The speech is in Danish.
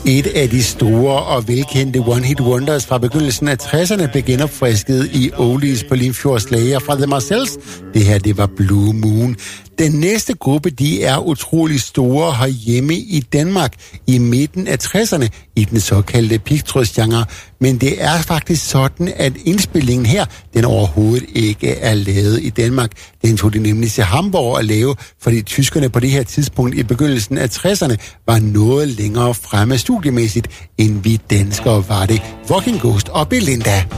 Et af de store og velkendte one-hit wonders fra begyndelsen af 60'erne blev genopfrisket i oldies på Limfjords lager fra The Marcells. Det her, det var Blue Moon. Den næste gruppe, de er utrolig store herhjemme i Danmark i midten af 60'erne i den såkaldte pigtrådsgenre. Men det er faktisk sådan, at indspillingen her, den overhovedet ikke er lavet i Danmark. Den tog de nemlig til Hamburg at lave, fordi tyskerne på det her tidspunkt i begyndelsen af 60'erne var noget længere fremme studiemæssigt, end vi danskere var det. Walking Ghost og Belinda.